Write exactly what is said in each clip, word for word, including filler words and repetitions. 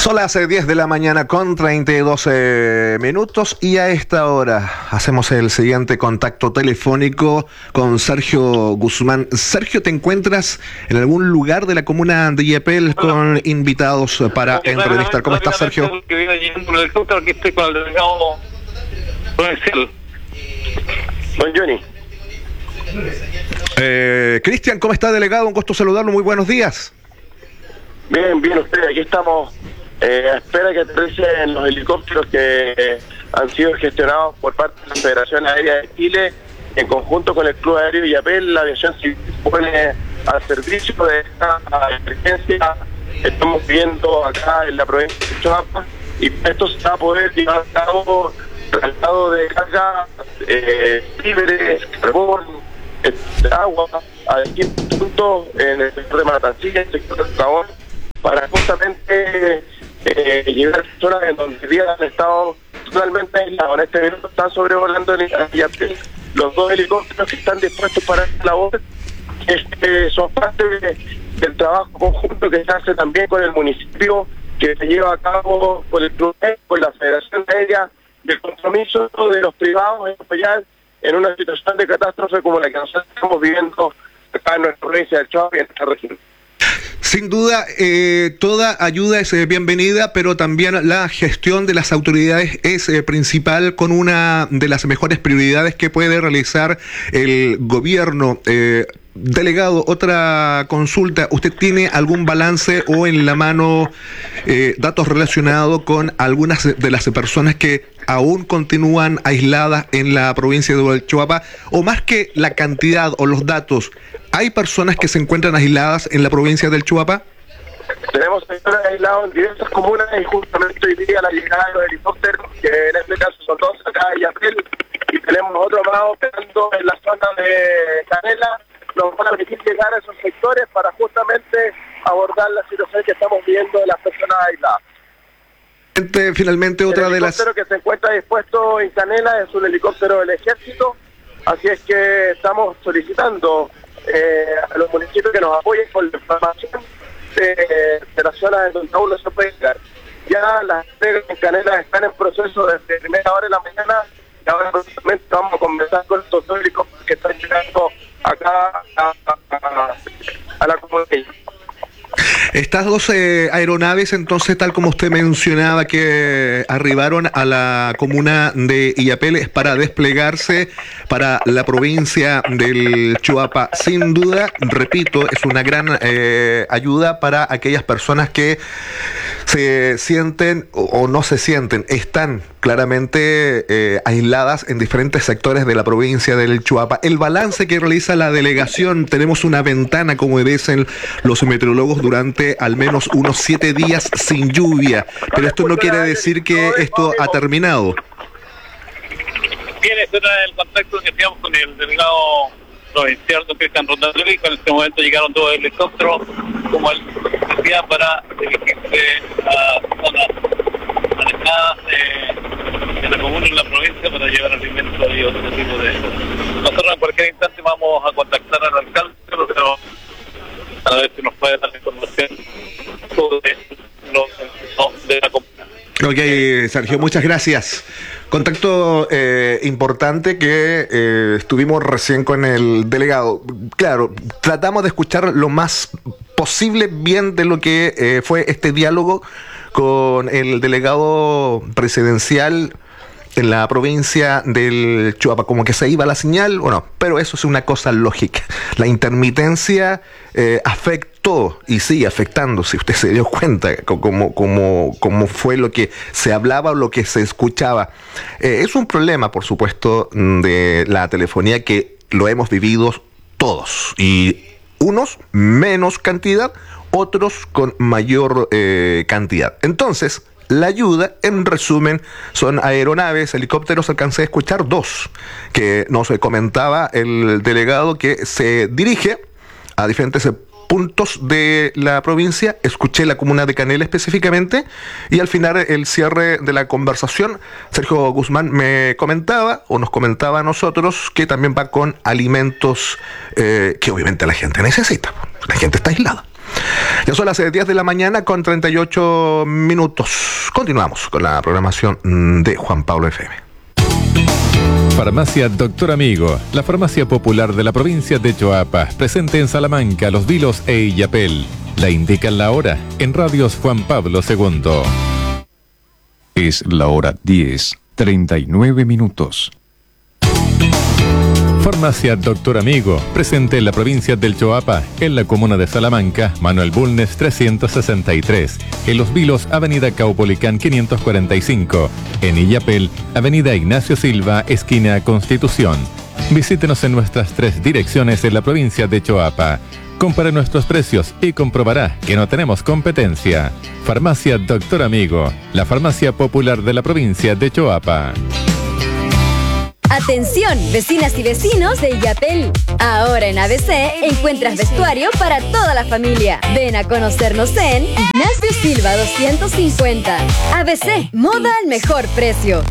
Son las diez de la mañana con treinta y dos minutos y a esta hora hacemos el siguiente contacto telefónico con Sergio Guzmán. Sergio, ¿te encuentras en algún lugar de la comuna de Illapel con invitados para entrevistar? ¿Cómo estás, Sergio? Que viene llegando el helicóptero, aquí estoy con el delegado provincial, don Johnny. Eh, Cristian, ¿cómo está, delegado? Un gusto saludarlo, muy buenos días. Bien, bien, usted, aquí estamos eh, a espera que aterricen los helicópteros que eh, han sido gestionados por parte de la Federación Aérea de Chile en conjunto con el Club Aéreo Illapel. La aviación civil se pone al servicio de esta emergencia que estamos viendo acá en la provincia de Choapa, y esto se va a poder llevar a cabo traslado de carga, eh, víveres, carbón, eh, agua a distintos puntos en el sector de Matancilla, en el sector de Trabón, para justamente eh, llegar a zonas en donde día han estado totalmente aislados. En este minuto están sobrevolando en Illapel los dos helicópteros que están dispuestos para esta labor. Este, son parte de, del trabajo conjunto que se hace también con el municipio, que se lleva a cabo con el Club, con la Federación Aérea, del compromiso de los privados en apoyar en una situación de catástrofe como la que nosotros estamos viviendo acá en nuestra provincia del Choapa y en esta región. Sin duda, eh, toda ayuda es eh, bienvenida, pero también la gestión de las autoridades es eh, principal, con una de las mejores prioridades que puede realizar el gobierno. Eh, Delegado, otra consulta. ¿Usted tiene algún balance o en la mano eh, datos relacionados con algunas de las personas que aún continúan aisladas en la provincia de Choapa? O más que la cantidad o los datos, ¿hay personas que se encuentran aisladas en la provincia del Choapa? Tenemos sectores aislados en diversas comunas y justamente hoy día la llegada de los helicópteros, que en este caso son dos acá en Illapel, y tenemos otro más operando en la zona de Canela, nos van a permitir llegar a esos sectores para justamente abordar la situación que estamos viendo de las personas aisladas. Finalmente, otra de las... El helicóptero que se encuentra dispuesto en Canela es un helicóptero del Ejército, así es que estamos solicitando eh, a los municipios que nos apoyen con la información de, de las zonas en donde aún no se puede llegar. Ya las entregas en Canela están en proceso desde primera hora de la mañana, y ahora próximamente vamos a conversar con estos dos helicópteros que están llegando acá a, a, a, a la comunidad. Estas dos eh, aeronaves, entonces, tal como usted mencionaba, que arribaron a la comuna de Illapel, es para desplegarse para la provincia del Choapa. Sin duda, repito, es una gran eh, ayuda para aquellas personas que se sienten o, o no se sienten, están claramente eh, aisladas en diferentes sectores de la provincia del Choapa. El balance que realiza la delegación: tenemos una ventana, como dicen los meteorólogos, durante al menos unos siete días sin lluvia, pero esto no quiere decir que esto ha terminado. Bien, este era el contacto que teníamos con el delegado provincial, don Cristian Rondaleri. En este momento llegaron dos helicópteros, como él decía, para dirigirse a zonas alejadas de, de la comuna y la provincia para llevar alimentos y otro tipo de... Nosotros en cualquier instante vamos a contactar al alcalde, pero a ver si nos puede dar información sobre los de la comuna. Ok, Sergio, muchas gracias. Contacto eh, importante que eh, estuvimos recién con el delegado. Claro, tratamos de escuchar lo más posible bien de lo que eh, fue este diálogo con el delegado presidencial en la provincia del Choapa, como que se iba la señal, bueno, pero eso es una cosa lógica. La intermitencia eh, afectó y sigue afectando, si usted se dio cuenta, como, como, como fue lo que se hablaba o lo que se escuchaba. Eh, es un problema, por supuesto, de la telefonía, que lo hemos vivido todos, y unos menos cantidad, otros con mayor eh, cantidad. Entonces, la ayuda, en resumen, son aeronaves, helicópteros. Alcancé a escuchar dos que nos comentaba el delegado, que se dirige a diferentes puntos de la provincia. Escuché la comuna de Canela específicamente, y al final, el cierre de la conversación, Sergio Guzmán me comentaba, o nos comentaba a nosotros, que también va con alimentos eh, que obviamente la gente necesita. La gente está aislada. Ya son las diez de la mañana con treinta y ocho minutos. Continuamos con la programación de Juan Pablo F M. Farmacia Doctor Amigo, la farmacia popular de la provincia de Choapa, presente en Salamanca, Los Vilos e Illapel. La indican la hora en Radios Juan Pablo segundo. Es la hora diez, treinta y nueve minutos. Farmacia Doctor Amigo, presente en la provincia del Choapa, en la comuna de Salamanca, Manuel Bulnes trescientos sesenta y tres, en Los Vilos, Avenida Caupolicán quinientos cuarenta y cinco, en Illapel, Avenida Ignacio Silva, esquina Constitución. Visítenos en nuestras tres direcciones en la provincia de Choapa. Compare nuestros precios y comprobará que no tenemos competencia. Farmacia Doctor Amigo, la farmacia popular de la provincia de Choapa. Atención, vecinas y vecinos de Illapel. Ahora en A B C encuentras vestuario para toda la familia. Ven a conocernos en Ignacio Silva doscientos cincuenta. A B C, moda al mejor precio.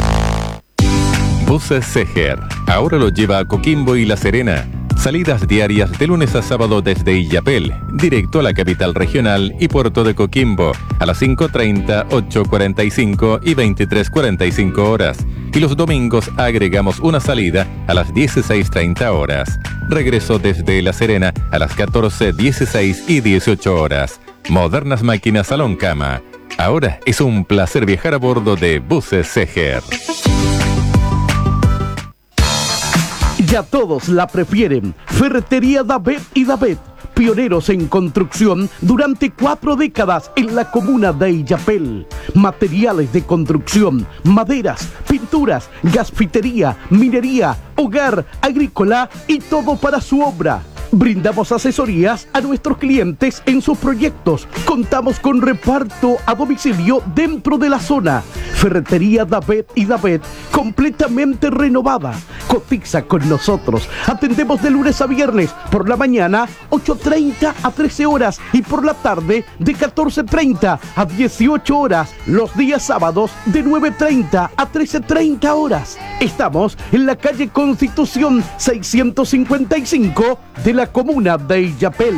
Buses Seger, ahora lo lleva a Coquimbo y La Serena. Salidas diarias de lunes a sábado desde Illapel, directo a la capital regional y puerto de Coquimbo, a las cinco treinta, ocho cuarenta y cinco y veintitrés cuarenta y cinco horas. Y los domingos agregamos una salida a las dieciséis treinta horas. Regreso desde La Serena a las catorce, dieciséis y dieciocho horas. Modernas máquinas salón cama. Ahora es un placer viajar a bordo de Buses Seger. Ya todos la prefieren. Ferretería Davet y Davet, pioneros en construcción durante cuatro décadas en la comuna de Illapel. Materiales de construcción, maderas, pinturas, gasfitería, minería, hogar, agrícola y todo para su obra. Brindamos asesorías a nuestros clientes en sus proyectos. Contamos con reparto a domicilio dentro de la zona. Ferretería Davet y Davet, completamente renovada. Cotiza con nosotros. Atendemos de lunes a viernes, por la mañana ocho treinta a trece horas y por la tarde de catorce treinta a dieciocho horas. Los días sábados de nueve treinta a trece treinta horas. Estamos en la calle Constitución seiscientos cincuenta y cinco de la comuna de Illapel.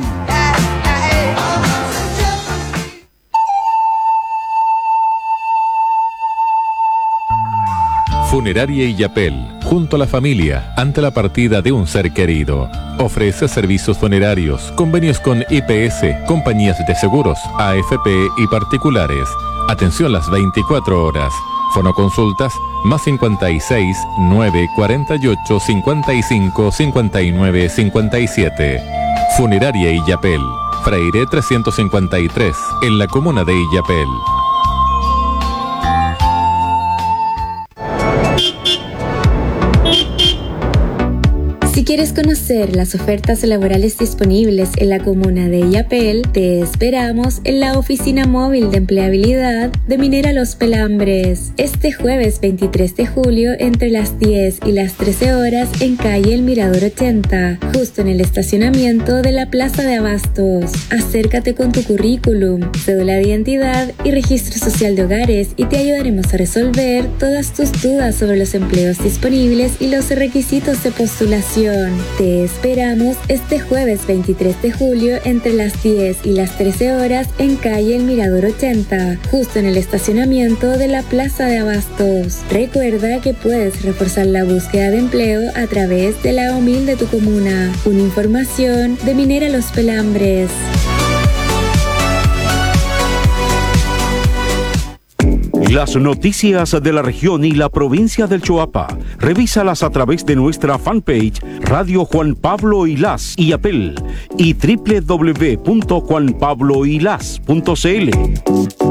Funeraria Illapel, junto a la familia, ante la partida de un ser querido. Ofrece servicios funerarios, convenios con I P S, compañías de seguros, A F P y particulares. Atención las veinticuatro horas. Fonoconsultas más cincuenta y seis, nueve cuarenta y ocho, cincuenta y cinco, cincuenta y nueve, cincuenta y siete. Funeraria Illapel, Freire trescientos cincuenta y tres, en la comuna de Illapel. Si quieres conocer las ofertas laborales disponibles en la comuna de Illapel, te esperamos en la oficina móvil de empleabilidad de Minera Los Pelambres. Este jueves veintitrés de julio, entre las diez y las trece horas, en calle El Mirador ochenta, justo en el estacionamiento de la Plaza de Abastos. Acércate con tu currículum, cédula de identidad y registro social de hogares y te ayudaremos a resolver todas tus dudas sobre los empleos disponibles y los requisitos de postulación. Te esperamos este jueves veintitrés de julio entre las diez y las trece horas en calle El Mirador ochenta, justo en el estacionamiento de la Plaza de Abastos. Recuerda que puedes reforzar la búsqueda de empleo a través de la O M I L de tu comuna. Una información de Minera Los Pelambres. Las noticias de la región y la provincia del Choapa, revísalas a través de nuestra fanpage Radio Juan Pablo Ilás Illapel y doble u doble u doble u punto juan pablo ilás punto c l.